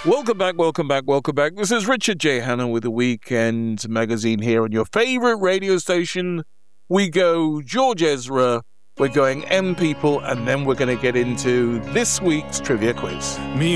Welcome back, welcome back, welcome back. This is Richard J. Hanna with the Weekend Magazine here on your favourite radio station. We go George Ezra, we're going M People, and then we're going to get into this week's trivia quiz.